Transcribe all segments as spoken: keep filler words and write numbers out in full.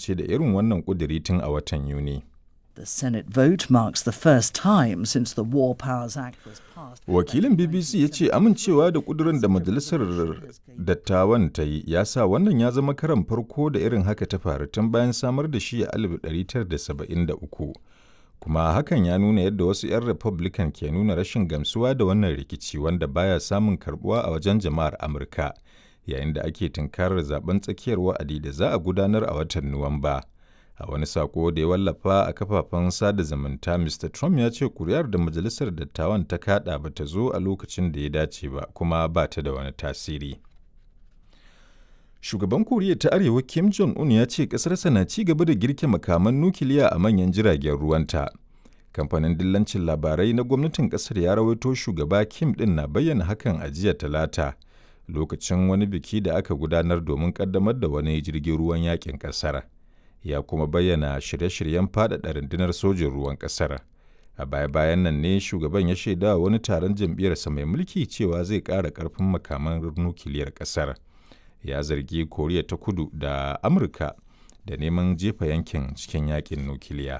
amince da irin wannan ƙuduri tun a watan Yuni. The Senate vote marks the first time since the War Powers Act was passed. Wakilin B B C ya ce amincewa da ƙudurin da Majalisar Dattawan ta yi ya sa wannan ya zama karon farko da irin haka ta faru tun bayan samar da shi a alif ɗari tara da saba'in da uku. Kuma hakan ya nuna yadda wasu 'yan Republican ke nuna rashin gamsuwa da wannan rikici wanda baya samun karbuwa a wajen jama'ar Amurka, yayin da ake tunkarar zaben tsakiyar wa'adi da za a gudanar a watan Nuwamba. A wani sako da ya wallafa a kafafen sada zumunta, Mister Trump ya ce kuri'ar da Majalisar Dattawan ta kaɗa ba ta zo a lokacin da ya dace ba kuma ba ta da wani tasiri. Shugaban Koriya ta Arewa Kim Jong-un ya ce ƙasarsa na ci gaba da girke makaman nukiliya a manyan jiragen ruwanta. Kamfanin dillancin labarai na gwamnatin ƙasar ya rawaito shugaba Kim ɗin na bayyana hakan a jiya Talata, lokacin wani biki da aka gudanar domin ƙaddamar da wani jirgin ruwan yaƙin ƙasar. Ya kuma bayyana shirye-shiryen faɗaɗa rundunar sojin ruwan ƙasar. A baya-bayan nan ne shugaban ya shaida wani taron jam'iyyarsa mai mulki cewa zai ƙara ƙarfin makaman nukiliyar ƙasar. Ya zargi Koriya ta Kudu da Amurka da neman jefa yankin cikin yakin nukiliya.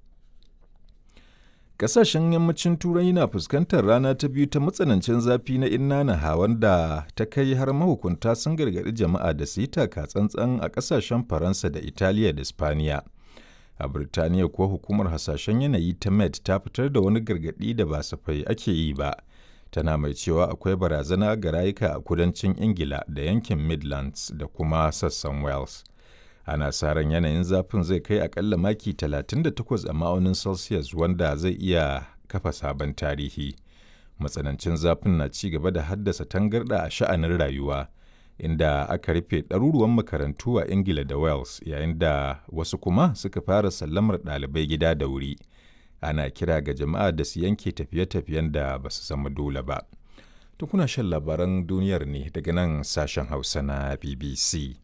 Ƙasashen yammacin Turai na fuskantar rana ta biyu ta matsanancin zafi na inna wanda ta kai har mahukunta sun gargaɗi jama'a da su yi taka tsantsan a ƙasashen Faransa da Italiya da Spaniya. A Birtaniya kuwa hukumar hasashen yanayi ta Met ta fitar da wani gargaɗi da ba safai ake yi ba. Tana mai cewa akwai barazana ga rayuka a kudancin Ingila da yankin Midlands da kuma sassan Wales. Ana sa ran yanayin zafin zai kai akalla maki talatin da takwas a ma'aunin Celsius wanda zai iya kafa sabon tarihi. Matsanancin zafin na ci gaba da haddasa tangarɗa a sha'anin rayuwa, inda aka rufe ɗaruruwan makarantu a Ingila da Wales, yayin da wasu kuma suka fara sallamar ɗalibai gida da wuri. Ana kira ga jama'a da su yanke tafiye-tafiyen da ba su zama dole ba. To kuna shan labaran duniyar ne daga nan sashen Hausa na B B C.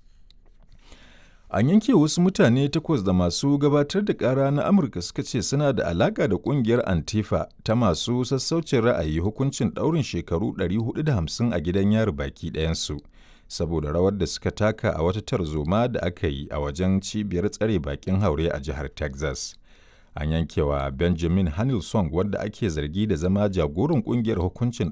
An yanke wasu mutane takwas da masu gabatar da ƙara na Amurka suka ce suna da alaƙa da ƙungiyar Antifa ta masu sassaucin ra'ayi hukuncin ɗaurin shekaru ɗari huɗu da hamsin a gidan yari baki ɗayansu, saboda rawar da suka taka a wata tarzoma da aka yi a wajen cibiyar tsare bakin haure a jihar Texas. An yankewa Benjamin Hanilson, wadda ake zargi da zama jagoran ƙungiyar hukuncin